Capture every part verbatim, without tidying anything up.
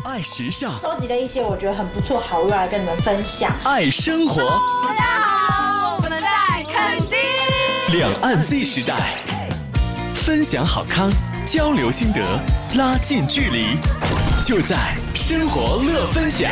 爱时尚， 收集了一些我觉得很不错好物来跟你们分享。 爱生活， 大家好，我们在垦丁。 两岸 Z 时代，分享好康，交流心得，拉近距离，就在生活乐分享。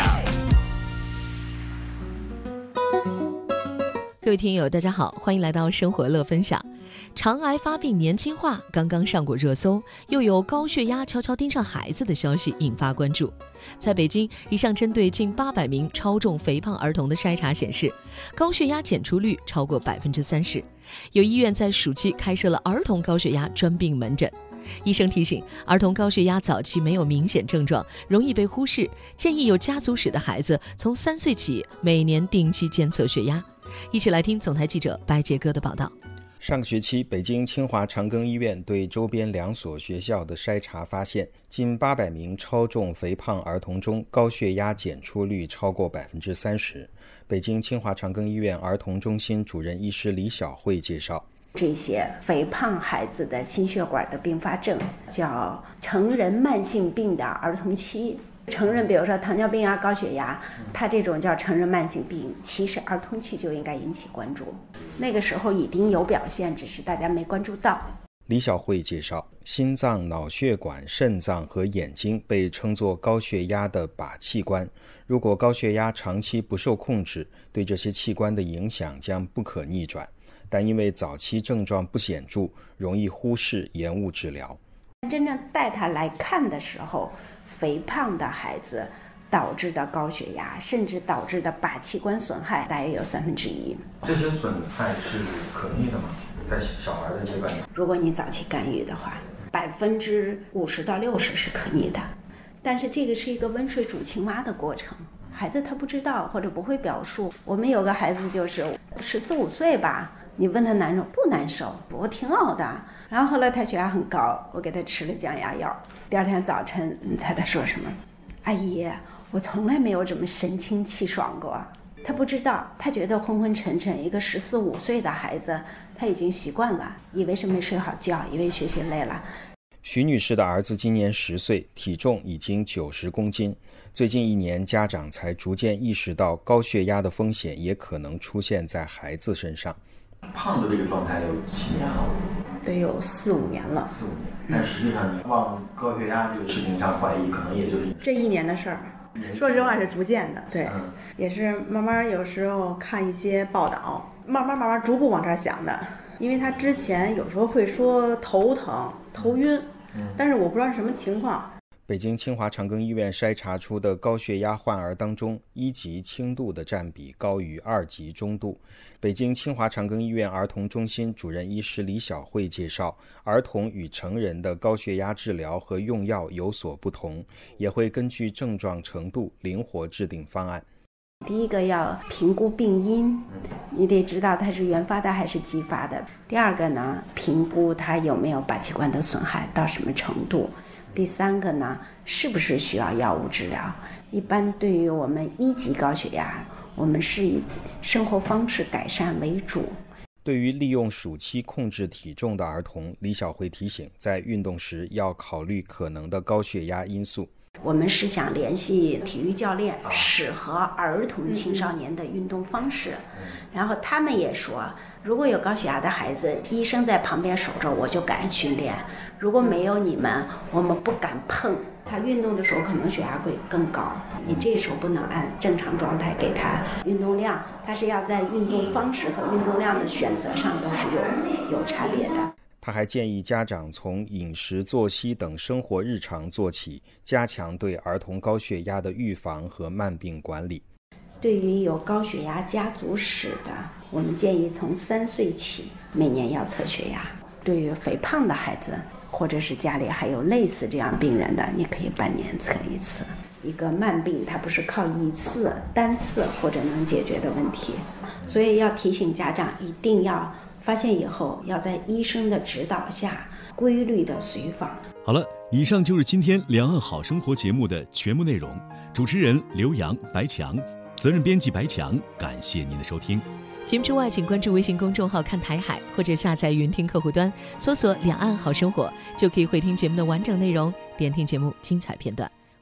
各位听友大家好，欢迎来到生活乐分享。肠癌发病年轻化刚刚上过热搜，又有高血压悄悄盯上孩子的消息引发关注。在北京，一项针对近八百名超重肥胖儿童的筛查显示，高血压检出率超过百分之三十。有医院在暑期开设了儿童高血压专病门诊。医生提醒，儿童高血压早期没有明显症状，容易被忽视，建议有家族史的孩子从三岁起每年定期监测血压。一起来听总台记者白杰哥的报道。 上个学期，北京清华长庚医院对周边两所学校的筛查发现，近八百名超重肥胖儿童中，高血压检出率超过百分之三十。北京清华长庚医院儿童中心主任医师李晓慧介绍， 这些肥胖孩子的心血管的并发症叫成人慢性病的儿童期。成人比如说糖尿病啊、高血压，它这种叫成人慢性病，其实儿童期就应该引起关注，那个时候已经有表现，只是大家没关注到。 李晓慧介绍，心脏、脑血管、肾脏和眼睛被称作高血压的靶器官，如果高血压长期不受控制，对这些器官的影响将不可逆转，但因为早期症状不显著，容易忽视延误治疗。 真正带他来看的时候，肥胖的孩子导致的高血压，甚至导致的靶器官损害大约有三分之一。 这些损害是可逆的吗？在小孩的阶段， 如果你早期干预的话，百分之五十到六十是可逆的。但是这个是一个温水煮青蛙的过程，孩子他不知道或者不会表述。我们有个孩子就是十四五岁吧，你问他难受不难受，我挺好的。然后后来他血压很高，我给他吃了降压药。第二天早晨，你猜他说什么？阿姨，我从来没有这么神清气爽过。他不知道，他觉得昏昏沉沉，一个十四五岁的孩子，他已经习惯了，以为是没睡好觉，以为学习累了。 徐女士的儿子今年十岁，体重已经九十公斤。最近一年，家长才逐渐意识到高血压的风险也可能出现在孩子身上。 胖的这个状态有几年了？ 得有四五年了。 四五年，但实际上你往高血压这个事情上怀疑，可能也就是这一年的事儿。说实话是逐渐的，对， 嗯、 也是慢慢有时候看一些报道，慢慢慢慢逐步往这儿想的。因为他之前有时候会说头疼、头晕，嗯、但是我不知道是什么情况。 北京清华长庚医院筛查出的高血压患儿当中，一级轻度的占比高于二级中度。北京清华长庚医院儿童中心主任医师李晓慧介绍，儿童与成人的高血压治疗和用药有所不同，也会根据症状程度灵活制定方案。 第一个要评估病因，你得知道它是原发的还是继发的。第二个呢，评估它有没有靶器官的损害到什么程度。第三个呢，是不是需要药物治疗？一般对于我们一级高血压，我们是以生活方式改善为主。 对于利用暑期控制体重的儿童，李晓慧提醒，在运动时要考虑可能的高血压因素。 我们是想联系体育教练，适合儿童青少年的运动方式。然后他们也说，如果有高血压的孩子，医生在旁边守着，我就敢训练。如果没有你们，我们不敢碰。他运动的时候可能血压会更高，你这时候不能按正常状态给他运动量，他是要在运动方式和运动量的选择上都是有有差别的。 他还建议家长从饮食、作息等生活日常做起，加强对儿童高血压的预防和慢病管理。 对于有高血压家族史的，我们建议从三岁起每年要测血压。对于肥胖的孩子，或者是家里还有类似这样病人的，你可以半年测一次。一个慢病它不是靠一次单次或者能解决的问题，所以要提醒家长一定要发现以后要在医生的指导下规律的随访。 好了，以上就是今天两岸好生活节目的全部内容。主持人刘洋、白强，责任编辑白强，感谢您的收听。 节目之外，请关注微信公众号看台海，或者下载云听客户端，搜索两岸好生活，就可以回听节目的完整内容，点听节目精彩片段。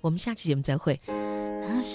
我们下期节目再会。